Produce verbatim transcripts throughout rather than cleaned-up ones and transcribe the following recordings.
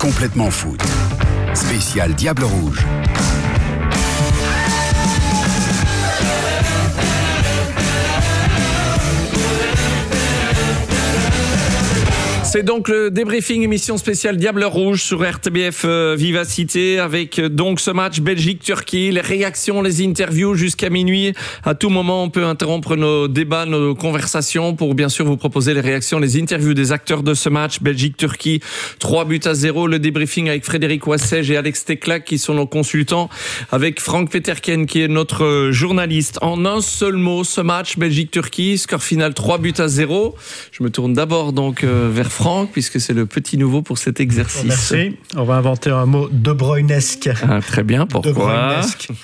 Complètement foot. Spécial Diable Rouge. C'est donc le débriefing émission spéciale Diable Rouge sur R T B F euh, Vivacité avec euh, donc ce match Belgique-Turquie, les réactions, les interviews jusqu'à minuit. À tout moment, on peut interrompre nos débats, nos conversations pour bien sûr vous proposer les réactions, les interviews des acteurs de ce match Belgique-Turquie. trois buts à zéro, le débriefing avec Frédéric Wassège et Alex Teclac qui sont nos consultants, avec Franck Peterken qui est notre journaliste. En un seul mot, ce match Belgique-Turquie, score final trois buts à zéro. Je me tourne d'abord donc euh, vers Franck, puisque c'est le petit nouveau pour cet exercice. Merci. On va inventer un mot de Bruynesque. Ah, très bien, pourquoi?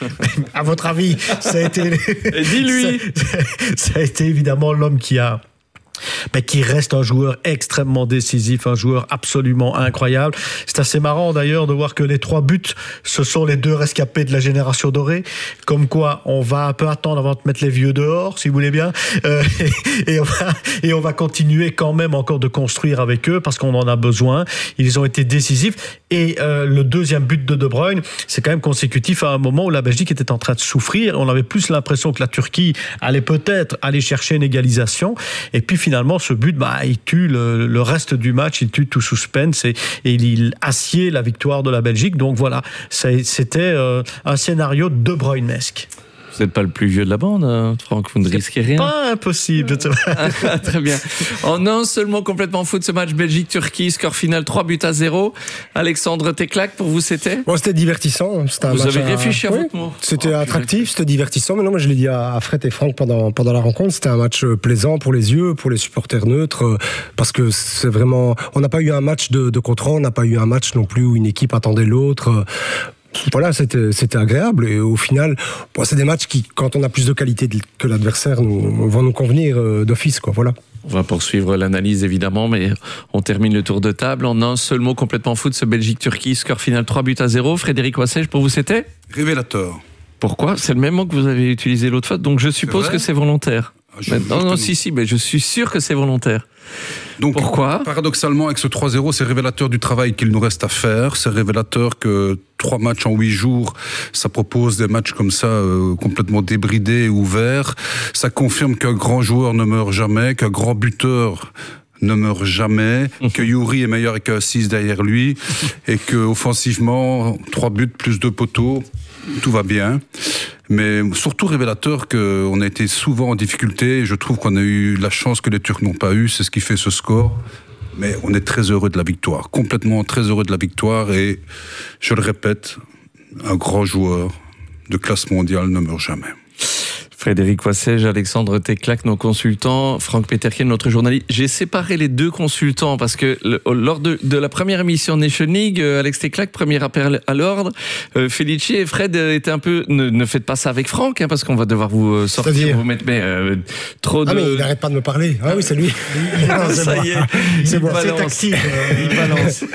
À votre avis, ça a été... Dis-lui. ça, ça a été évidemment l'homme qui a... Ben, qui reste un joueur extrêmement décisif, un joueur absolument incroyable. C'est assez marrant d'ailleurs de voir que les trois buts, ce sont les deux rescapés de la génération dorée. Comme quoi, on va un peu attendre avant de mettre les vieux dehors, si vous voulez bien. Euh, et, et, on va, et on va continuer quand même encore de construire avec eux parce qu'on en a besoin. Ils ont été décisifs. Et euh, le deuxième but de De Bruyne, c'est quand même consécutif à un moment où la Belgique était en train de souffrir. On avait plus l'impression que la Turquie allait peut-être aller chercher une égalisation. Et puis finalement, ce but, bah, il tue le, le reste du match, il tue tout suspense et, et il assied la victoire de la Belgique. Donc voilà, c'était euh, un scénario de Bruynesque. Vous n'êtes pas le plus vieux de la bande, hein, Franck, vous ne risquez rien. Pas impossible. Ah, très bien. En un seul mot complètement foot, ce match Belgique-Turquie, score final trois buts à zéro. Alexandre Teclac, pour vous, c'était bon, c'était divertissant. C'était un vous match avez à... réfléchi à oui, votre mot. C'était oh, attractif, c'était divertissant. Mais non, moi je l'ai dit à Fred et Franck pendant, pendant la rencontre, c'était un match plaisant pour les yeux, pour les supporters neutres, parce que c'est vraiment... On n'a pas eu un match de, de contre-on, on n'a pas eu un match non plus où une équipe attendait l'autre. Voilà, c'était, c'était agréable et au final, bon, c'est des matchs qui, quand on a plus de qualité que l'adversaire, nous, vont nous convenir d'office, quoi. Voilà. On va poursuivre l'analyse évidemment, mais on termine le tour de table en un seul mot complètement foot, ce Belgique-Turquie, score final trois buts à zéro. Frédéric Wassège, pour vous c'était révélateur. Pourquoi? C'est le même mot que vous avez utilisé l'autre fois, donc je suppose que c'est volontaire. Ah, je, non, non, si, si, mais je suis sûr que c'est volontaire. Donc, pourquoi? Paradoxalement, avec ce trois zéro, c'est révélateur du travail qu'il nous reste à faire. C'est révélateur que trois matchs en huit jours, ça propose des matchs comme ça, euh, complètement débridés et ouverts. Ça confirme qu'un grand joueur ne meurt jamais, qu'un grand buteur ne meurt jamais, que Youri est meilleur avec un six derrière lui, et que offensivement, trois buts plus deux poteaux, tout va bien. Mais surtout révélateur qu'on a été souvent en difficulté, et je trouve qu'on a eu la chance que les Turcs n'ont pas eu, c'est ce qui fait ce score. Mais on est très heureux de la victoire, complètement très heureux de la victoire, et je le répète, un grand joueur de classe mondiale ne meurt jamais. Frédéric Wassège, Alexandre Teclac, nos consultants, Franck Peterken, notre journaliste. J'ai séparé les deux consultants parce que le, lors de, de la première émission Nation League, euh, Alex Teclac, premier appel à l'ordre, euh, Felice et Fred étaient un peu... Ne, ne faites pas ça avec Franck, hein, parce qu'on va devoir vous euh, sortir, c'est-à-dire vous mettre mais, euh, trop de... Ah mais il n'arrête pas de me parler. Ah oui, c'est lui. Non, c'est ça moi. y est, c'est il moi. balance. C'est actif. Il balance.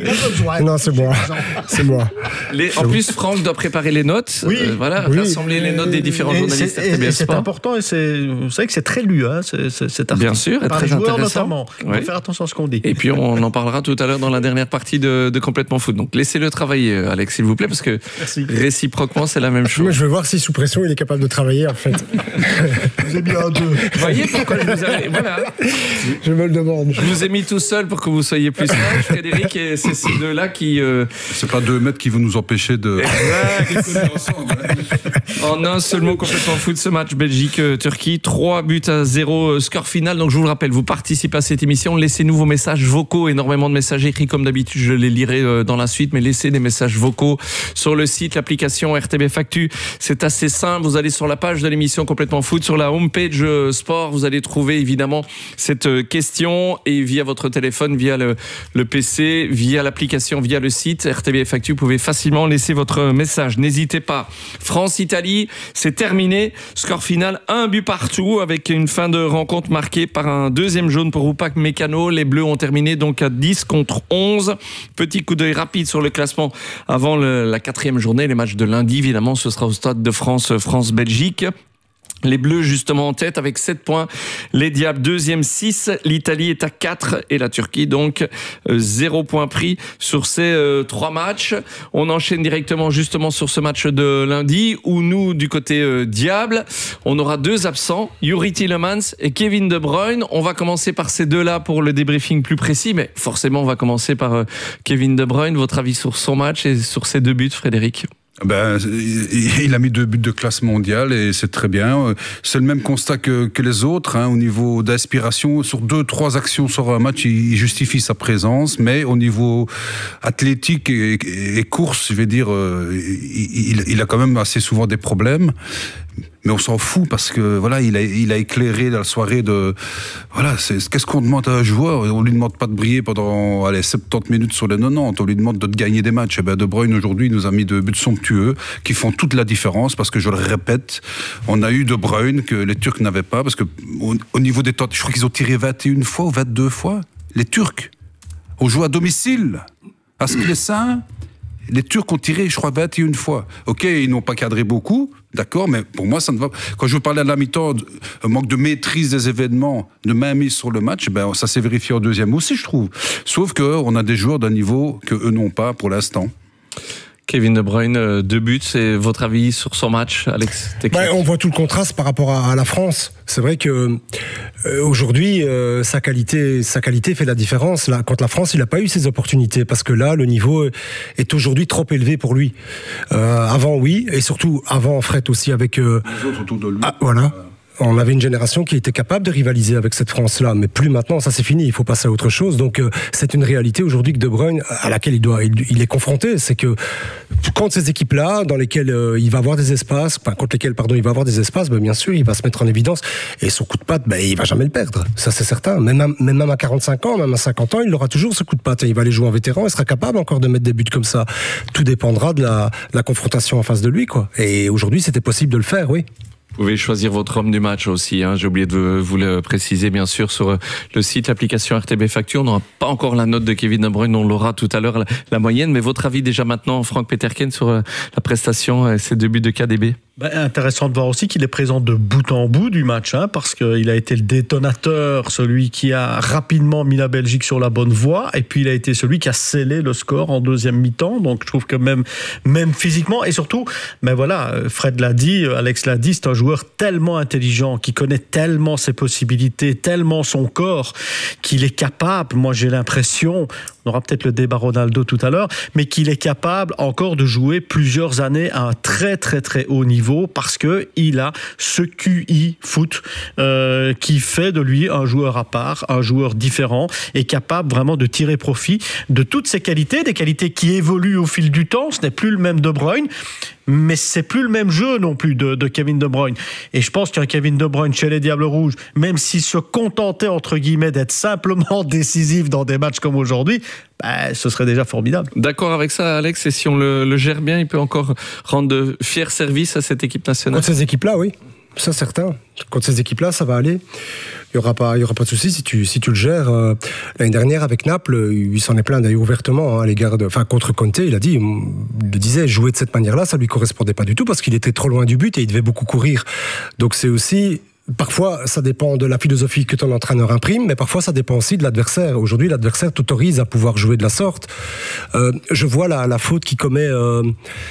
Non, c'est moi. C'est moi. Les, en plus, Franck doit préparer les notes. Oui. Euh, voilà, oui. rassembler les notes des différents et journalistes. C'est, et c'est important et c'est, vous savez que c'est très lu, hein, c'est, c'est, cet article. Bien sûr, et par très les joueurs intéressant. notamment. Il ouais. faut faire attention à ce qu'on dit. Et puis on en parlera tout à l'heure dans la dernière partie de, de Complètement Foot. Donc laissez-le travailler, Alex, s'il vous plaît, parce que Merci. réciproquement, c'est la même chose. Moi, je veux voir si sous pression, il est capable de travailler, en fait. Vous avez bien un deux. Vous voyez pourquoi je vous ai... Voilà. Je me le demande. Je vous ai mis tout seul pour que vous soyez plus sage, Frédéric, et c'est ces deux-là qui... Euh... C'est pas deux mètres qui vont nous empêcher de... Exact. En un seul mot, Complètement Foot, ce match Belgique-Turquie, trois buts à zéro, score final. Donc je vous le rappelle, vous participez à cette émission, laissez-nous vos messages vocaux, énormément de messages écrits comme d'habitude, je les lirai dans la suite, mais laissez des messages vocaux sur le site, l'application R T B F Actu. C'est assez simple, vous allez sur la page de l'émission Complètement Foot, sur la homepage sport, vous allez trouver évidemment cette question, et via votre téléphone, via le, le P C, via l'application, via le site R T B F Actu, vous pouvez facilement laisser votre message. N'hésitez pas. France-Italie, c'est terminé, score final un but partout, avec une fin de rencontre marquée par un deuxième jaune pour Upac Mécano. Les Bleus ont terminé donc à dix contre onze. Petit coup d'œil rapide sur le classement avant le, la quatrième journée. Les matchs de lundi, évidemment, ce sera au Stade de France, France-Belgique. Les Bleus justement en tête avec sept points, les Diables deuxième six, l'Italie est à quatre et la Turquie donc zéro point pris sur ces euh, trois matchs. On enchaîne directement justement sur ce match de lundi où nous du côté euh, Diable, on aura deux absents, Youri Tielemans et Kevin De Bruyne. On va commencer par ces deux-là pour le débriefing plus précis, mais forcément on va commencer par euh, Kevin De Bruyne. Votre avis sur son match et sur ses deux buts, Frédéric? Ben, il a mis deux buts de classe mondiale et c'est très bien. C'est le même constat que, que les autres, hein, au niveau d'inspiration. Sur deux, trois actions sur un match, il justifie sa présence, mais au niveau athlétique et, et, et course, je vais dire, il, il, il a quand même assez souvent des problèmes. Mais on s'en fout parce que voilà, il a, il a éclairé la soirée de voilà. C'est, qu'est-ce qu'on demande à un joueur? On lui demande pas de briller pendant allez soixante-dix minutes sur les quatre-vingt-dix. On lui demande de gagner des matchs. Et ben De Bruyne aujourd'hui nous a mis deux buts somptueux qui font toute la différence parce que je le répète, on a eu De Bruyne que les Turcs n'avaient pas parce que au, au niveau des temps, je crois qu'ils ont tiré vingt et une fois ou vingt-deux fois. Les Turcs, on joue à domicile à Sklesin. Les Turcs ont tiré, je crois, vingt et une fois. Ok, ils n'ont pas cadré beaucoup, d'accord, mais pour moi, ça ne va pas. Quand je parlais à la mi-temps, un manque de maîtrise des événements, de mainmise sur le match, ben, ça s'est vérifié en deuxième aussi, je trouve. Sauf qu'on a des joueurs d'un niveau qu'eux n'ont pas pour l'instant. Kevin De Bruyne, deux buts, c'est votre avis sur son match, Alex? Ouais, on voit tout le contraste par rapport à, à la France. C'est vrai que euh, aujourd'hui, euh, sa qualité, sa qualité fait la différence. Là, contre la France, il n'a pas eu ses opportunités parce que là, le niveau est aujourd'hui trop élevé pour lui. Euh, avant, oui, et surtout avant, Fred aussi avec euh, les autres autour de lui. Ah, voilà. On avait une génération qui était capable de rivaliser avec cette France-là, mais plus maintenant, ça c'est fini, il faut passer à autre chose. Donc euh, c'est une réalité aujourd'hui que De Bruyne, à laquelle il, doit, il, il est confronté, c'est que contre ces équipes-là, dans lesquelles euh, il va avoir des espaces, enfin contre lesquelles pardon, il va avoir des espaces, ben, bien sûr, il va se mettre en évidence, et son coup de patte, ben, il va jamais le perdre, ça c'est certain. Même à, même à quarante-cinq ans, même à cinquante ans, il aura toujours ce coup de patte, et il va aller jouer en vétéran, il sera capable encore de mettre des buts comme ça. Tout dépendra de la, de la confrontation en face de lui, quoi. Et aujourd'hui, c'était possible de le faire, oui. Vous pouvez choisir votre homme du match aussi, hein. J'ai oublié de vous le préciser bien sûr sur le site, l'application R T B Facture. On n'aura pas encore la note de Kevin De Bruyne, on l'aura tout à l'heure, la, la moyenne. Mais votre avis déjà maintenant, Franck Peterken, sur la prestation et ces deux buts de K D B? Ben, intéressant de voir aussi qu'il est présent de bout en bout du match, hein, parce qu'il a été le détonateur, celui qui a rapidement mis la Belgique sur la bonne voie, et puis il a été celui qui a scellé le score en deuxième mi-temps. Donc je trouve que même, même physiquement, et surtout, ben voilà, Fred l'a dit, Alex l'a dit, c'est un joueur tellement intelligent, qui connaît tellement ses possibilités, tellement son corps, qu'il est capable, moi j'ai l'impression, on aura peut-être le débat Ronaldo tout à l'heure, mais qu'il est capable encore de jouer plusieurs années à un très très très haut niveau, parce qu'il a ce Q I foot euh, qui fait de lui un joueur à part, un joueur différent, et capable vraiment de tirer profit de toutes ses qualités, des qualités qui évoluent au fil du temps. Ce n'est plus le même De Bruyne, mais c'est plus le même jeu non plus de, de Kevin De Bruyne. Et je pense qu'un Kevin De Bruyne chez les Diables Rouges, même s'il se contentait entre guillemets d'être simplement décisif dans des matchs comme aujourd'hui, bah, ce serait déjà formidable. D'accord avec ça, Alex, et si on le, le gère bien, il peut encore rendre de fiers services à cette équipe nationale? Contre ces équipes-là, oui. Ça, certain. Contre ces équipes-là, ça va aller. Il n'y aura pas, il y aura pas de souci si tu, si tu le gères. Euh, l'année dernière, avec Naples, il s'en est plaint d'ailleurs ouvertement, hein, à l'égard de, enfin, contre Conte, il a dit, il le disait, jouer de cette manière-là, ça lui correspondait pas du tout parce qu'il était trop loin du but et il devait beaucoup courir. Donc c'est aussi, parfois, ça dépend de la philosophie que ton entraîneur imprime, mais parfois, ça dépend aussi de l'adversaire. Aujourd'hui, l'adversaire t'autorise à pouvoir jouer de la sorte. Euh, je vois la, la faute qu'il commet, euh,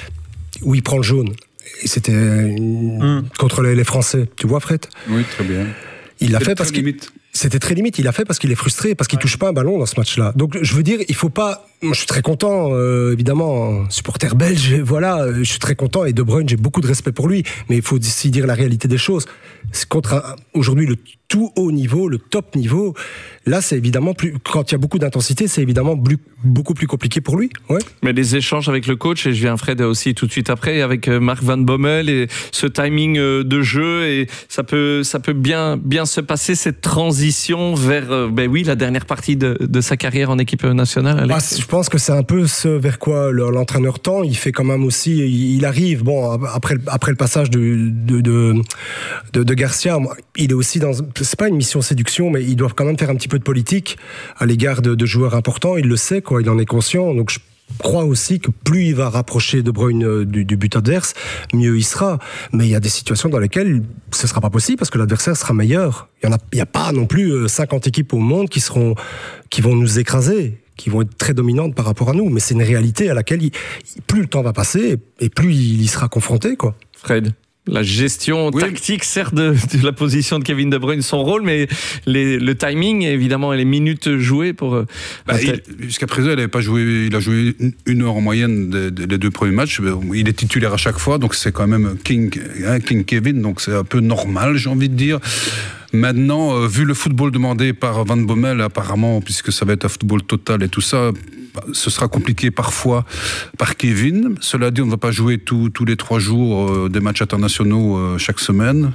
où il prend le jaune. Et c'était mmh. contre les, les Français. Tu vois, Fred? Oui, très bien. Il l'a fait parce qu'il... C'était très limite. Il l'a fait parce qu'il est frustré, parce qu'il ouais. touche pas un ballon dans ce match-là. Donc, je veux dire, il faut pas... Moi, je suis très content, euh, évidemment, supporter belge, voilà, je suis très content. Et De Bruyne, j'ai beaucoup de respect pour lui. Mais il faut aussi dire la réalité des choses. C'est contre un, aujourd'hui le tout haut niveau, le top niveau. Là, c'est évidemment plus... Quand il y a beaucoup d'intensité, c'est évidemment plus, beaucoup plus compliqué pour lui. Ouais. Mais les échanges avec le coach, et je viens Fred aussi tout de suite après, avec Mark Van Bommel, et ce timing de jeu, et ça peut, ça peut bien, bien se passer, cette transition vers, ben oui, la dernière partie de, de sa carrière en équipe nationale, Alex. Ah, je pense que c'est un peu ce vers quoi l'entraîneur tend. Il fait quand même aussi, il arrive, bon, après, après le passage de, de, de, de, de Garcia, il est aussi dans, c'est pas une mission séduction, mais il doit quand même faire un petit peu de politique à l'égard de, de joueurs importants. Il le sait, quoi, il en est conscient. Donc je crois aussi que plus il va rapprocher De Bruyne du, du but adverse, mieux il sera. Mais il y a des situations dans lesquelles ce ne sera pas possible parce que l'adversaire sera meilleur. Il n'y a, il y a pas non plus cinquante équipes au monde qui, seront, qui vont nous écraser, qui vont être très dominantes par rapport à nous. Mais c'est une réalité à laquelle il, plus le temps va passer et plus il y sera confronté, quoi. Fred, la gestion oui. tactique, certes, de, de la position de Kevin De Bruyne, son rôle, mais les, le timing, évidemment, et les minutes jouées pour... Euh, bah, il, jusqu'à présent, il avait pas joué, il a joué une heure en moyenne des, des deux premiers matchs. Il est titulaire à chaque fois, donc c'est quand même King, hein, King Kevin, donc c'est un peu normal, j'ai envie de dire. Maintenant, euh, vu le football demandé par Van Bommel, apparemment, puisque ça va être un football total et tout ça, ce sera compliqué parfois par Kevin. Cela dit, on ne va pas jouer tous tous les trois jours euh, des matchs internationaux euh, chaque semaine.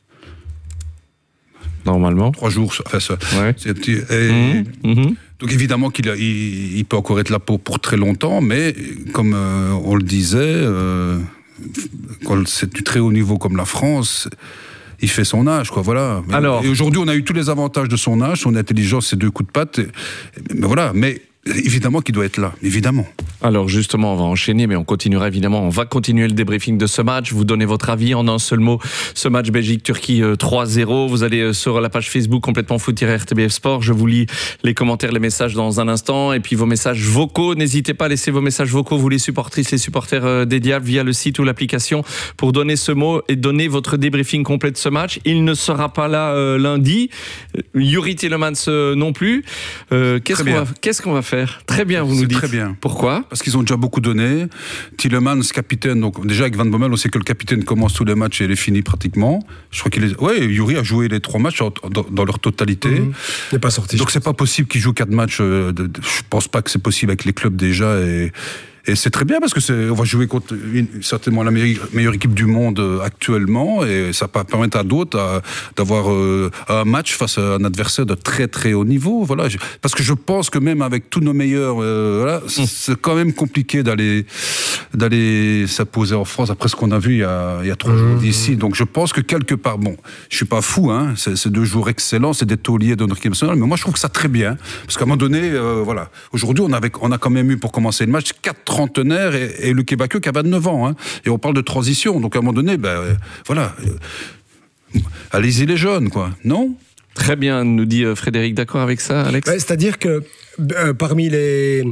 Normalement. Trois jours, enfin ça. Ouais. C'est petit, et, mmh, mmh. Donc évidemment qu'il a, il, il peut encore être là pour, pour très longtemps, mais comme euh, on le disait, euh, quand c'est du très haut niveau comme la France, il fait son âge, quoi, voilà. Mais, Alors, et aujourd'hui, on a eu tous les avantages de son âge, son intelligence, ses deux coups de patte, et, mais voilà, mais évidemment qu'il doit être là, évidemment. Alors justement, on va enchaîner, mais on continuera évidemment, on va continuer le débriefing de ce match, vous donnez votre avis en un seul mot, ce match Belgique-Turquie trois zéro, vous allez sur la page Facebook complètement foot-R T B F Sport, je vous lis les commentaires, les messages dans un instant, et puis vos messages vocaux, n'hésitez pas à laisser vos messages vocaux, vous les supportrices, les supporters des Diables, via le site ou l'application, pour donner ce mot et donner votre débriefing complet de ce match. Il ne sera pas là euh, lundi, Youri Tielemans euh, non plus, euh, qu'est-ce, qu'on va, qu'est-ce qu'on va faire ? Très bien, vous C'est nous dites. très bien. Pourquoi ? Parce qu'ils ont déjà beaucoup donné. Tielemans, capitaine, donc déjà avec Van Bommel, on sait que le capitaine commence tous les matchs et il est fini pratiquement. Je crois qu'il est. Ouais, Youri a joué les trois matchs dans, dans leur totalité. Mmh. Il n'est pas sorti. Donc c'est pas possible qu'il joue quatre matchs. Euh, de, de, je pense pas que c'est possible avec les clubs déjà. Et, et c'est très bien parce que c'est, on va jouer contre une, certainement la meilleure, meilleure équipe du monde euh, actuellement et ça va permettre à d'autres à, d'avoir euh, un match face à un adversaire de très très haut niveau. Voilà, je, parce que je pense que même avec tous nos meilleurs, euh, voilà, mmh. c'est quand même compliqué d'aller d'aller s'imposer en France après ce qu'on a vu il y a, il y a trois mmh. jours d'ici. Donc je pense que quelque part, bon, je suis pas fou, hein, c'est, c'est deux jours excellents, c'est des tauliers de notre équipe nationale, mais moi je trouve que ça très bien parce qu'à un moment donné, euh, voilà, aujourd'hui on avait, on a quand même eu pour commencer le match quatre trentenaire et, et Luke Bakio qui a vingt-neuf ans, hein, et on parle de transition, donc à un moment donné, ben euh, voilà, euh, allez-y les jeunes, quoi, non ? Très bien, nous dit Frédéric, d'accord avec ça, Alex ? Ouais, c'est-à-dire que euh, parmi les...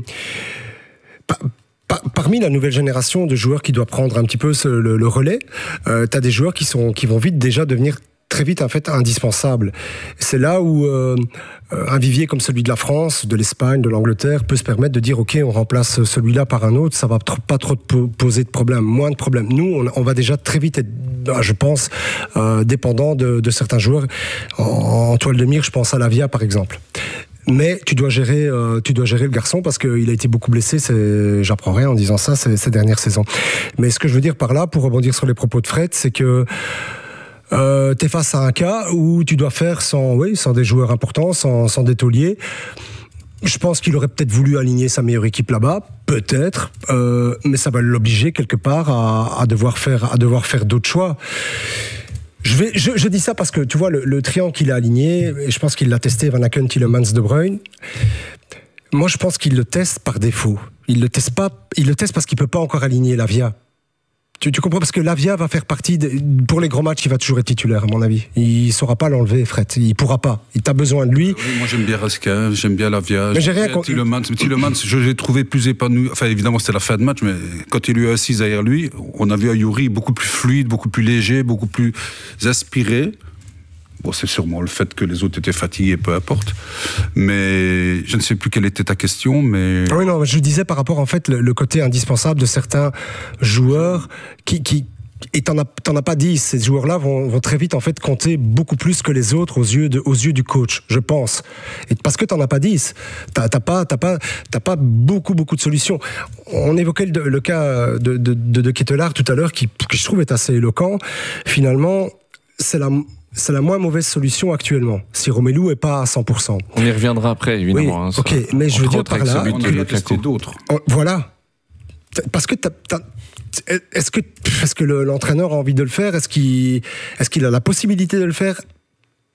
Pa- pa- Parmi la nouvelle génération de joueurs qui doit prendre un petit peu ce, le, le relais, euh, tu as des joueurs qui, sont, qui vont vite déjà devenir très vite en fait indispensable. C'est là où euh, un vivier comme celui de la France, de l'Espagne, de l'Angleterre peut se permettre de dire ok, on remplace celui-là par un autre, ça va trop, pas trop poser de problèmes, moins de problèmes. Nous, on, on va déjà très vite être, je pense, euh, dépendant de, de certains joueurs. En, en toile de mire, je pense à Lavia par exemple. Mais tu dois gérer, euh, tu dois gérer le garçon parce qu'il a été beaucoup blessé. C'est, j'apprends rien en disant ça ces, ces dernières saisons. Mais ce que je veux dire par là, pour rebondir sur les propos de Fred, c'est que Euh, t'es face à un cas où tu dois faire sans, oui, sans des joueurs importants, sans, sans des tauliers. Je pense qu'il aurait peut-être voulu aligner sa meilleure équipe là-bas, peut-être, euh, mais ça va l'obliger quelque part à, à devoir faire, à devoir faire d'autres choix. Je, vais, je, je dis ça parce que tu vois le, le triangle qu'il a aligné, et je pense qu'il l'a testé, Van Aken, Tielemans, De Bruyne. Moi, je pense qu'il le teste par défaut. Il le teste pas, il le teste parce qu'il peut pas encore aligner Lavia. Tu, tu comprends, parce que Lavia va faire partie de, pour les gros matchs, il va toujours être titulaire à mon avis. Il saura pas l'enlever, Fred. Il pourra pas. Il t'a besoin de lui. Oui, moi j'aime bien Raskin, j'aime bien Lavia. Mais j'ai rien contre Tielemans. Tielemans, je l'ai trouvé plus épanoui. Enfin évidemment c'était la fin de match, mais quand il est assis derrière lui, on a vu un Youri beaucoup plus fluide, beaucoup plus léger, beaucoup plus aspiré. Bon, c'est sûrement le fait que les autres étaient fatigués, peu importe. Mais je ne sais plus quelle était ta question, mais... Oui, non, je disais par rapport, en fait, le, le côté indispensable de certains joueurs qui... qui et t'en as, t'en as pas dit, ces joueurs-là vont, vont très vite en fait compter beaucoup plus que les autres aux yeux, de, aux yeux du coach, je pense. Et parce que t'en as pas dix, t'as, t'as pas, t'as pas, t'as pas beaucoup, beaucoup de solutions. On évoquait le, le cas de, de, de, de Ketelaar tout à l'heure, qui, qui je trouve est assez éloquent. Finalement, c'est la... c'est la moins mauvaise solution actuellement, si Romelu n'est pas à cent pour cent. On y reviendra après, évidemment. Oui, hein, ok, mais je veux dire par là... On a testé d'autres. Voilà. Parce que t'as, t'as, est-ce que, est-ce que le, l'entraîneur a envie de le faire ? Est-ce qu'il, est-ce qu'il a la possibilité de le faire ?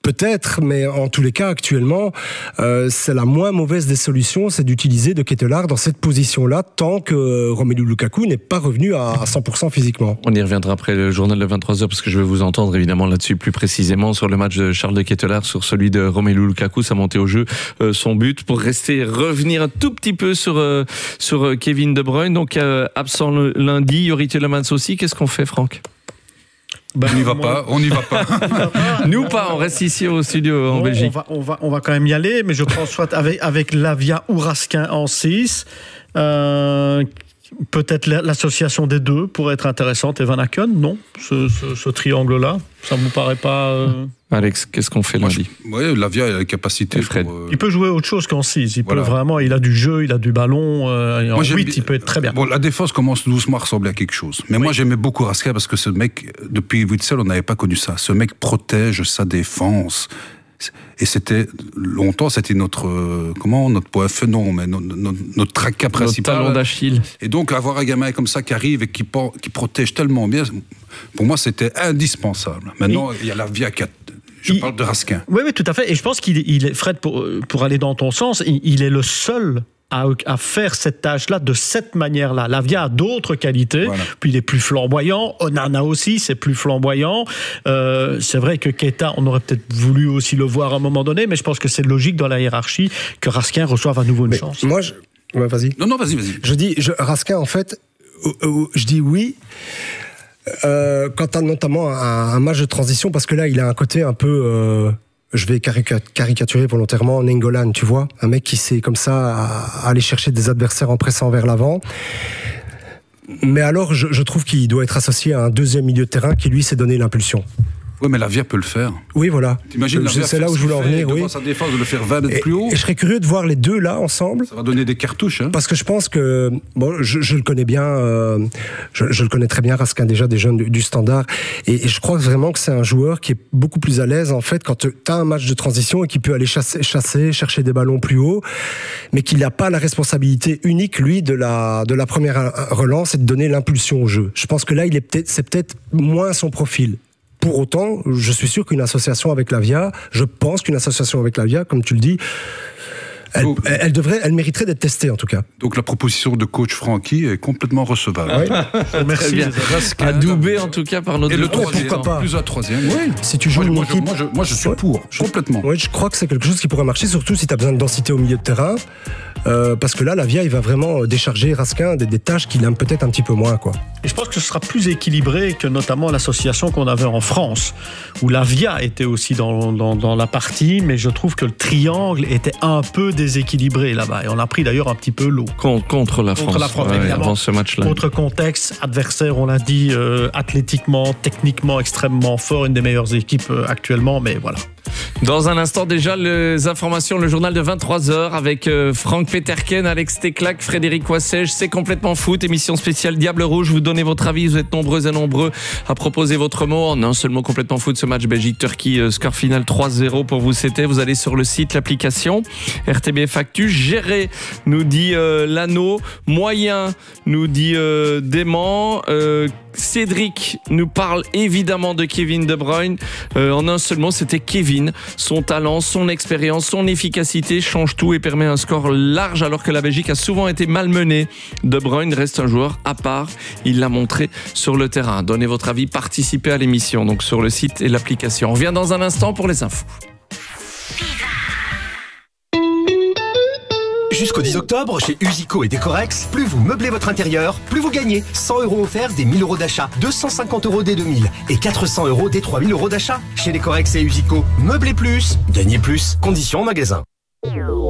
Peut-être, mais en tous les cas, actuellement, euh, c'est la moins mauvaise des solutions, c'est d'utiliser De Ketelaere dans cette position-là, tant que Romelu Lukaku n'est pas revenu à cent pour cent physiquement. On y reviendra après le journal de vingt-trois heures, parce que je vais vous entendre évidemment là-dessus plus précisément sur le match de Charles De Ketelaere, sur celui de Romelu Lukaku, sa montée au jeu, euh, son but. Pour rester, revenir un tout petit peu sur, euh, sur Kevin De Bruyne, donc euh, absent le lundi, Youri Tielemans aussi. Qu'est-ce qu'on fait, Franck ? Ben, on n'y va pas, on n'y va pas. Nous pas, on reste ici au studio en bon, Belgique. On va, on, va, on va quand même y aller, mais je pense soit avec, avec Lavia ou Raskin en six. Euh, peut-être l'association des deux pourrait être intéressante. Et Van Aken, non, ce, ce, ce triangle-là, ça ne vous paraît pas... Euh... Alex, qu'est-ce qu'on fait lundi ? Oui, Lavia a la capacité. Pour, euh... Il peut jouer autre chose qu'en six. Il voilà. peut vraiment, il a du jeu, il a du ballon. Euh, en huit, il peut être très bien. Bon, la défense commence doucement à ressembler à quelque chose. Mais oui. moi, j'aimais beaucoup Raskin parce que ce mec, depuis Witsel, on n'avait pas connu ça. Ce mec protège sa défense. Et c'était longtemps, c'était notre euh, comment notre point faible, non, mais notre, notre, notre tracas principal. Notre talon d'Achille. Et donc avoir un gamin comme ça qui arrive et qui, qui protège tellement bien, pour moi, c'était indispensable. Maintenant, il, il y a la Lavia qui a. Je il, parle de Raskin. Oui, oui, tout à fait. Et je pense qu'il il est, Fred, pour, pour aller dans ton sens, il, il est le seul à, à faire cette tâche-là de cette manière-là. Lavia a d'autres qualités, voilà. Puis il est plus flamboyant. Onana aussi, c'est plus flamboyant. Euh, c'est vrai que Keita, on aurait peut-être voulu aussi le voir à un moment donné, mais je pense que c'est logique dans la hiérarchie que Raskin reçoive à nouveau une mais chance. Moi, je... ouais, vas-y. Non, non, vas-y, vas-y. Je dis, je, Raskin, en fait, euh, euh, je dis oui. Euh, quant à notamment un, un match de transition, parce que là, il a un côté un peu... Euh, je vais caricaturer volontairement Nainggolan, tu vois, un mec qui sait comme ça à aller chercher des adversaires en pressant vers l'avant. Mais alors, je, je trouve qu'il doit être associé à un deuxième milieu de terrain qui, lui, s'est donné l'impulsion. Oui, mais Lavia peut le faire. Oui, voilà. T'imagines, c'est là où je voulais en venir. Oui. Sa défense, de le faire vingt mètres plus haut. Et je serais curieux de voir les deux là ensemble. Ça va donner des cartouches. Hein. Parce que je pense que bon, je, je le connais bien. Euh, je, je le connais très bien, Raskin, déjà des jeunes du, du Standard. Et, et je crois vraiment que c'est un joueur qui est beaucoup plus à l'aise en fait quand tu as un match de transition et qui peut aller chasser, chasser, chercher des ballons plus haut, mais qu'il n'a pas la responsabilité unique lui de la de la première relance et de donner l'impulsion au jeu. Je pense que là, il est peut-être, c'est peut-être moins son profil. Pour autant, je suis sûr qu'une association avec Lavia, je pense qu'une association avec Lavia, comme tu le dis, elle, donc, elle devrait, elle mériterait d'être testée en tout cas. Donc la proposition de coach Francky est complètement recevable. Oui. Merci. Bien. Adoubé en tout cas par notre. Et le troisième, pourquoi pas. Plus à troisième. Oui. Si tu joues moi, une moi, équipe, je, moi, je, moi je suis ouais. pour complètement. Oui, je crois que c'est quelque chose qui pourrait marcher, surtout si tu as besoin de densité au milieu de terrain. Euh, parce que là, Lavia, il va vraiment décharger Raskin des, des tâches qu'il aime peut-être un petit peu moins, quoi. Et je pense que ce sera plus équilibré que notamment l'association qu'on avait en France, où Lavia était aussi dans, dans, dans la partie, mais je trouve que le triangle était un peu déséquilibré là-bas. Et on a pris d'ailleurs un petit peu l'eau. Contre, contre la France. Contre la France, ouais, évidemment. Avant ce match-là. Autre contexte, adversaire, on l'a dit, euh, athlétiquement, techniquement extrêmement fort, une des meilleures équipes euh, actuellement, mais voilà. Dans un instant déjà, les informations, le journal de vingt-trois heures avec euh, Franck Peterken, Alex Teclac, Frédéric Wassège. C'est complètement foot, émission spéciale Diable Rouge. Vous donnez votre avis, vous êtes nombreux et nombreux à proposer votre mot. En un seul mot, complètement foot, ce match Belgique-Turquie, euh, score final trois zéro pour vous, c'était. Vous allez sur le site, l'application R T B F Actu. Géré, nous dit euh, Lano. Moyen, nous dit euh, Dément. Euh, Cédric nous parle évidemment de Kevin De Bruyne. Euh, en un seul mot, c'était Kevin. Son talent, son expérience, son efficacité change tout et permet un score large alors que la Belgique a souvent été malmenée. De Bruyne reste un joueur à part. Il l'a montré sur le terrain. Donnez votre avis, participez à l'émission donc sur le site et l'application. On revient dans un instant pour les infos. Jusqu'au dix octobre, chez Usico et Decorex, plus vous meublez votre intérieur, plus vous gagnez. cent euros offerts des mille euros d'achat, deux cent cinquante euros des deux mille et quatre cents euros des trois mille euros d'achat. Chez Decorex et Usico, meublez plus, gagnez plus. Conditions en magasin.